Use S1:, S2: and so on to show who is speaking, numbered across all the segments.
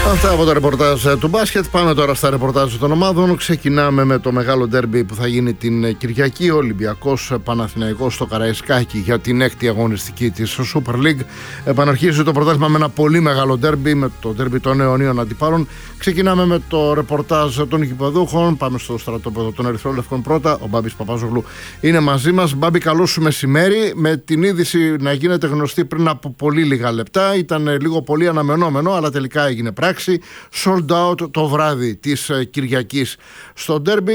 S1: Αυτά από το ρεπορτάζ του μπάσκετ. Πάμε τώρα στα ρεπορτάζ των ομάδων. Ξεκινάμε με το μεγάλο ντέρμπι που θα γίνει την Κυριακή. Ολυμπιακός Παναθηναϊκός στο Καραϊσκάκι για την 6η αγωνιστική της Super League. Επαναρχίζει το πρωτάθλημα με ένα πολύ μεγάλο ντέρμπι, με το ντέρμπι των αιωνίων αντιπάλων. Ξεκινάμε με το ρεπορτάζ των γηπεδούχων. Πάμε στο στρατόπεδο των Ερυθρόλευκων πρώτα. Ο Μπάμπης Παπάζογλου είναι μαζί μας. Μπάμπη, καλό σου μεσημέρι. Με την είδηση να γίνεται γνωστή πριν από πολύ λίγα λεπτά. Ήταν λίγο πολύ αναμενόμενο, αλλά τελικά έγινε πράξη. Sold out το βράδυ της Κυριακής στο ντέρμπι.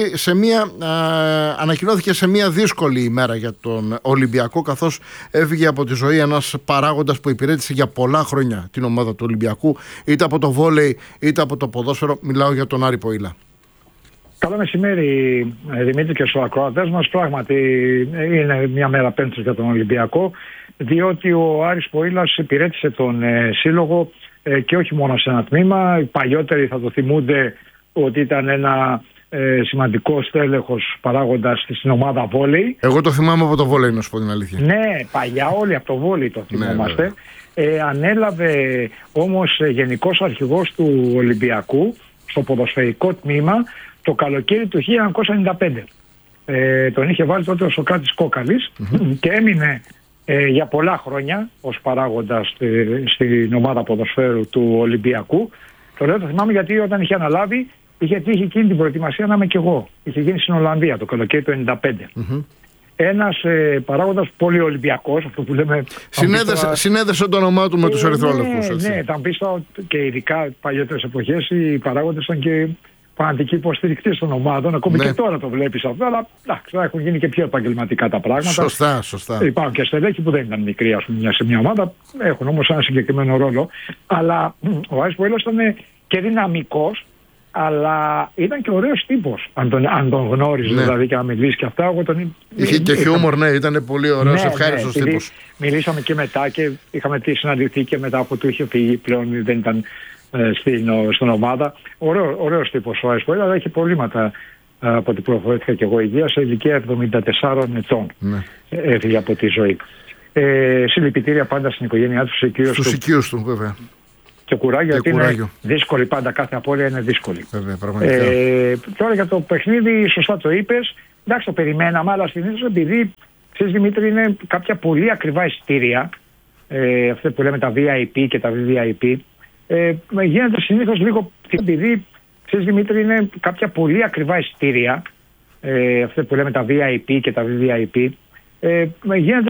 S1: Ανακοινώθηκε σε μια δύσκολη ημέρα για τον Ολυμπιακό, καθώς έφυγε από τη ζωή ένας παράγοντας που υπηρέτησε για πολλά χρόνια την ομάδα του Ολυμπιακού, είτε από το βόλεϊ είτε από το ποδόσφαιρο. Μιλάω για τον Άρη Ποήλα.
S2: Καλό μεσημέρι, Δημήτρη, και στους ακροατές μας. Πράγματι είναι μια μέρα πένθος για τον Ολυμπιακό, διότι ο Άρης Ποήλας υπηρέτησε τον σύλλογο και όχι μόνο σε ένα τμήμα. Οι παλιότεροι θα το θυμούνται ότι ήταν ένα σημαντικό στέλεχος παράγοντας στην ομάδα βόλεϊ.
S1: Εγώ το θυμάμαι από το βόλεϊ, να σου πω την αλήθεια.
S2: Ναι, παλιά όλοι από το βόλεϊ το θυμόμαστε. Ανέλαβε όμως γενικός αρχηγός του Ολυμπιακού στο ποδοσφαιρικό τμήμα το καλοκαίρι του 1995. Τον είχε βάλει τότε ο Σωκράτης Κόκαλης και έμεινε για πολλά χρόνια ως παράγοντας στην ομάδα ποδοσφαίρου του Ολυμπιακού. Το θυμάμαι γιατί όταν είχε αναλάβει είχε τύχει εκείνη την προετοιμασία να είμαι κι εγώ. Είχε γίνει στην Ολλανδία το καλοκαίρι του 1995. Ένας παράγοντας πολύ Ολυμπιακός, αυτό που λέμε.
S1: Συνέδεσε το όνομά του με τους Ερυθρόλευκους.
S2: Ναι, ήταν πίσω και ειδικά παλιότερες εποχές οι παράγοντες ήταν και φανατικοί υποστηρικτές των ομάδων. Ακόμη και τώρα το βλέπεις αυτό, αλλά θα έχουν γίνει και πιο επαγγελματικά τα πράγματα.
S1: Σωστά.
S2: Υπάρχουν και στελέχοι που δεν ήταν μικροί, ας πούμε, σε μια ομάδα, έχουν όμως ένα συγκεκριμένο ρόλο. Αλλά ο Άρης Ποήλας ήταν και δυναμικός, αλλά ήταν και ωραίος τύπος. Αν τον γνώριζε, δηλαδή, και να μιλήσει και αυτά.
S1: Είχε και χιούμορ, ναι, ήταν πολύ ωραίος, ευχάριστος τύπος.
S2: Μιλήσαμε και μετά και είχαμε συναντηθεί και μετά που του είχε φύγει, πλέον δεν ήταν στην ομάδα. Ωραίος τύπος ο Άρης Ποήλας, αλλά έχει προβλήματα από ό,τι προφορήθηκα και εγώ υγεία. Σε ηλικία 74 ετών έφυγε από τη ζωή. Συλληπιτήρια πάντα στην οικογένειά του,
S1: στους οικείους του, βέβαια.
S2: Και κουράγιο, γιατί είναι δύσκολη πάντα, κάθε απώλεια είναι δύσκολη.
S1: Βέβαια, πραγματικά.
S2: Τώρα για το παιχνίδι, σωστά το είπες. Εντάξει, το περιμέναμε, αλλά συνήθως επειδή, ξέρεις, Δημήτρη, είναι κάποια πολύ ακριβά εισιτήρια, αυτά που λέμε τα VIP και τα VVIP, γίνεται συνήθως λίγο, επειδή, ξέρεις, Δημήτρη, είναι κάποια πολύ ακριβά εισιτήρια, αυτά που λέμε τα VIP και τα VVIP, γίνεται